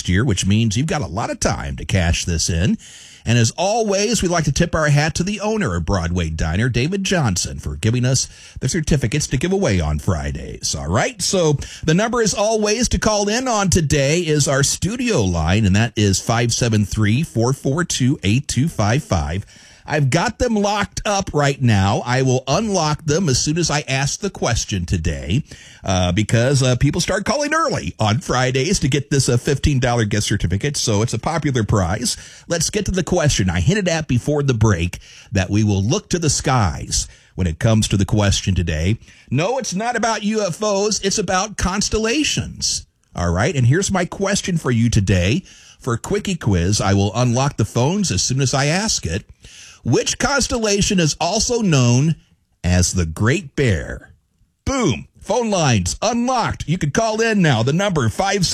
next year, which means you've got a lot of time to cash this in. And as always, we'd like to tip our hat to the owner of Broadway Diner, David Johnson, for giving us the certificates to give away on Fridays. All right. So the number as always to call in on today is our studio line, and that is 573-442-8255. I've got them locked up right now. I will unlock them as soon as I ask the question today, because people start calling early on Fridays to get this $15 gift certificate. So it's a popular prize. Let's get to the question. I hinted at before the break that we will look to the skies when it comes to the question today. No, it's not about UFOs. It's about constellations. All right. And here's my question for you today. For a quickie quiz, I will unlock the phones as soon as I ask it. Which constellation is also known as the Great Bear? Boom. Phone lines unlocked. You can call in now. The number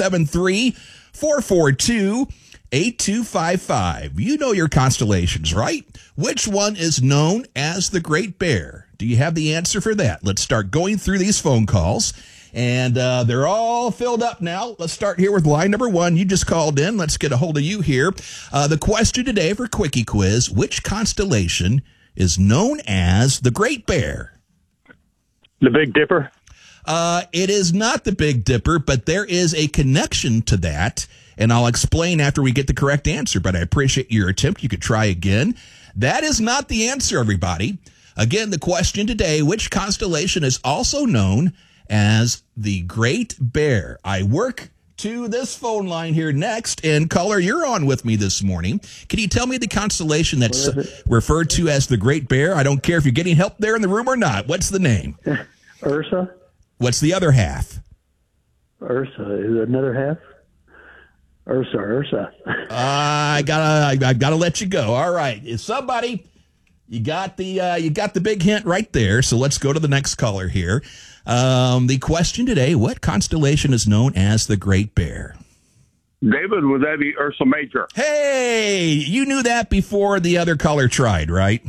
573-442-8255. You know your constellations, right? Which one is known as the Great Bear? Do you have the answer for that? Let's start going through these phone calls. And they're all filled up now. Let's start here with line number 1. You just called in. Let's get a hold of you here. The question today for Quickie Quiz, which constellation is known as the Great Bear? The Big Dipper? It is not the Big Dipper, but there is a connection to that, and I'll explain after we get the correct answer, but I appreciate your attempt. You could try again. That is not the answer, everybody. Again, the question today, which constellation is also known as the Great Bear? I work to this phone line here next, and caller, you're on with me this morning. Can you tell me the constellation that's referred to as the Great Bear? I don't care if you're getting help there in the room or not. What's the name? Ursa? What's the other half? Ursa. Is there another half? Ursa. I gotta let you go. All right. Is somebody, you got the big hint right there. So let's go to the next caller here. The question today, what constellation is known as the Great Bear? David, would that be Ursa Major? Hey, you knew that before the other caller tried, right?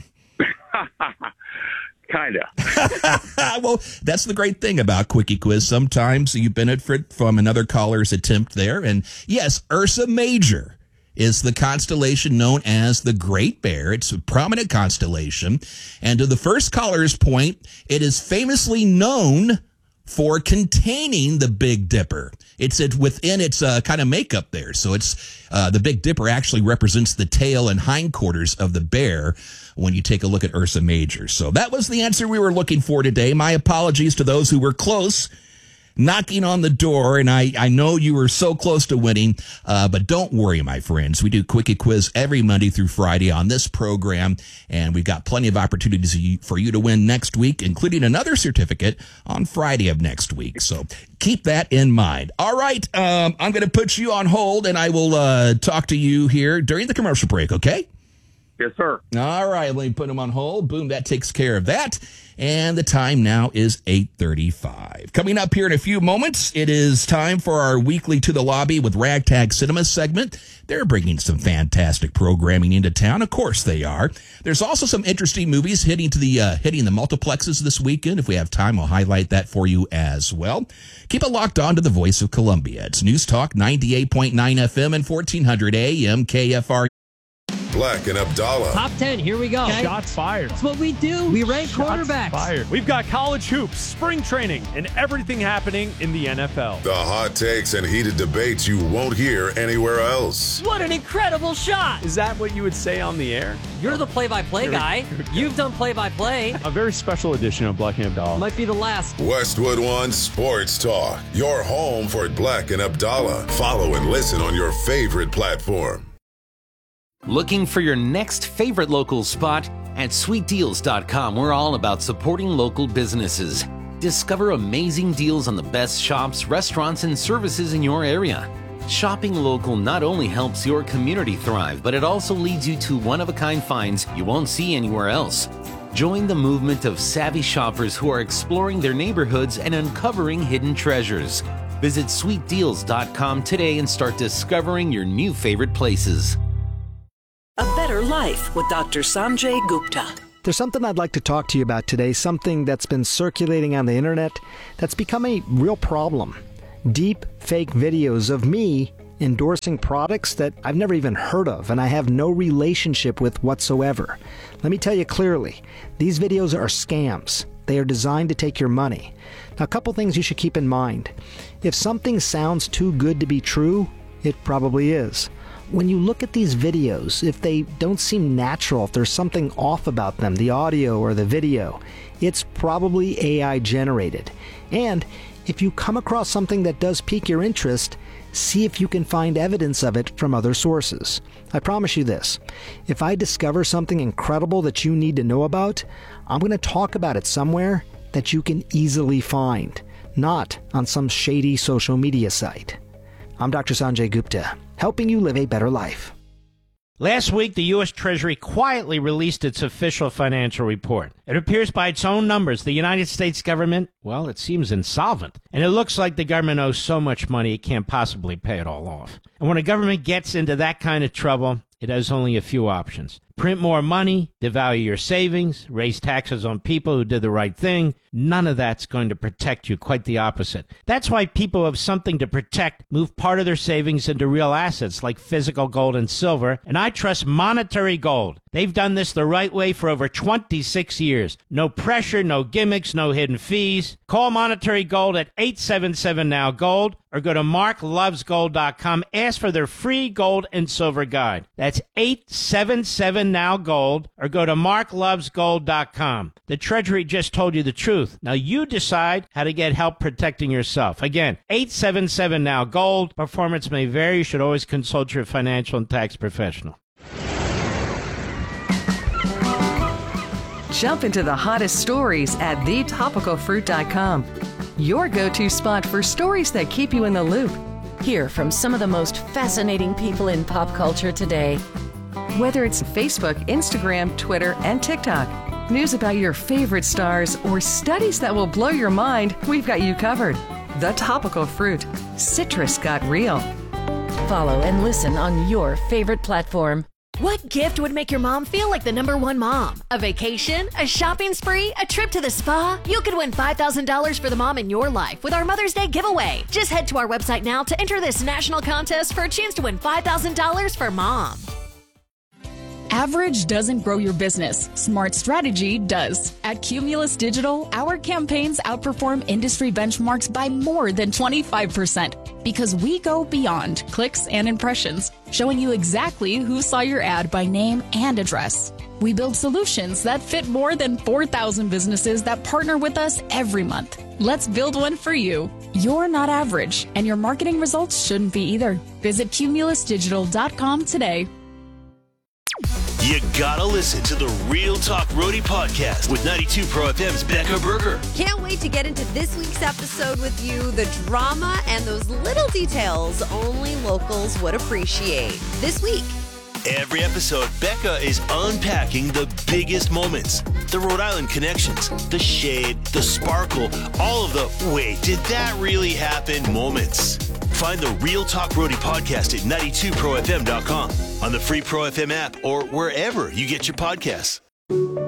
Kind of. Well, that's the great thing about Quickie Quiz. Sometimes you benefit from another caller's attempt there. And yes, Ursa Major is the constellation known as the Great Bear. It's a prominent constellation. And to the first caller's point, it is famously known for containing the Big Dipper. It's within its kind of makeup there. So it's the Big Dipper actually represents the tail and hindquarters of the bear when you take a look at Ursa Major. So that was the answer we were looking for today. My apologies to those who were close, knocking on the door, and I know you were so close to winning, but don't worry, my friends. We do Quickie Quiz every Monday through Friday on this program, and we've got plenty of opportunities for you to win next week, including another certificate on Friday of next week. So keep that in mind. All right, I'm going to put you on hold, and I will talk to you here during the commercial break, okay? Yes, sir. All right, let me put him on hold. Boom, that takes care of that. And the time now is 8:35. Coming up here in a few moments, it is time for our weekly To the Lobby with Ragtag Cinema segment. They're bringing some fantastic programming into town. Of course they are. There's also some interesting movies hitting the multiplexes this weekend. If we have time, I'll highlight that for you as well. Keep it locked on to the Voice of Columbia. It's News Talk 98.9 FM and 1400 AM KFR. Black and Abdallah. Top 10, here we go. Okay. Shots fired. That's what we do. We rank quarterbacks. Fired. We've got college hoops, spring training, and everything happening in the NFL. The hot takes and heated debates you won't hear anywhere else. What an incredible shot. Is that what you would say on the air? You're the play-by-play guy. You've done play-by-play. A very special edition of Black and Abdallah. Might be the last. Westwood One Sports Talk. Your home for Black and Abdallah. Follow and listen on your favorite platform. Looking for your next favorite local spot? At SweetDeals.com, we're all about supporting local businesses. Discover amazing deals on the best shops, restaurants, and services in your area. Shopping local not only helps your community thrive, but it also leads you to one-of-a-kind finds you won't see anywhere else. Join the movement of savvy shoppers who are exploring their neighborhoods and uncovering hidden treasures. Visit SweetDeals.com today and start discovering your new favorite places. A Better Life with Dr. Sanjay Gupta. There's something I'd like to talk to you about today, something that's been circulating on the internet that's become a real problem. Deep fake videos of me endorsing products that I've never even heard of and I have no relationship with whatsoever. Let me tell you clearly, these videos are scams. They are designed to take your money. Now, a couple things you should keep in mind. If something sounds too good to be true, it probably is. When you look at these videos, if they don't seem natural, if there's something off about them, the audio or the video, it's probably AI generated. And if you come across something that does pique your interest, see if you can find evidence of it from other sources. I promise you this, if I discover something incredible that you need to know about, I'm going to talk about it somewhere that you can easily find, not on some shady social media site. I'm Dr. Sanjay Gupta, helping you live a better life. Last week, the U.S. Treasury quietly released its official financial report. It appears by its own numbers, the United States government, well, it seems insolvent. And it looks like the government owes so much money it can't possibly pay it all off. And when a government gets into that kind of trouble, it has only a few options. Print more money, devalue your savings, raise taxes on people who did the right thing. None of that's going to protect you, quite the opposite. That's why people who have something to protect move part of their savings into real assets like physical gold and silver, and I trust Monetary Gold. They've done this the right way for over 26 years. No pressure, no gimmicks, no hidden fees. Call Monetary Gold at 877-NOW-GOLD or go to marklovesgold.com. Ask for their free gold and silver guide. That's 877-NOW-GOLD or go to marklovesgold.com. The Treasury just told you the truth. Now you decide how to get help protecting yourself. Again, 877-NOW-GOLD. Performance may vary. You should always consult your financial and tax professional. Jump into the hottest stories at thetopicalfruit.com. Your go-to spot for stories that keep you in the loop. Hear from some of the most fascinating people in pop culture today. Whether it's Facebook, Instagram, Twitter, and TikTok, news about your favorite stars, or studies that will blow your mind, we've got you covered. The Topical Fruit. Citrus got real. Follow and listen on your favorite platform. What gift would make your mom feel like the #1 mom? A vacation? A shopping spree? A trip to the spa? You could win $5,000 for the mom in your life with our Mother's Day giveaway. Just head to our website now to enter this national contest for a chance to win $5,000 for mom. Average doesn't grow your business. Smart strategy does. At Cumulus Digital, our campaigns outperform industry benchmarks by more than 25% because we go beyond clicks and impressions, showing you exactly who saw your ad by name and address. We build solutions that fit more than 4,000 businesses that partner with us every month. Let's build one for you. You're not average, and your marketing results shouldn't be either. Visit cumulusdigital.com today. You gotta listen to the Real Talk Roadie podcast with 92 Pro FM's Becca Berger. Can't wait to get into this week's episode with you. The drama and those little details only locals would appreciate. This week. Every episode, Becca is unpacking the biggest moments. The Rhode Island connections, the shade, the sparkle, all of the wait, did that really happen moments. Find the Real Talk Roadie podcast at 92profm.com, on the free Pro FM app, or wherever you get your podcasts.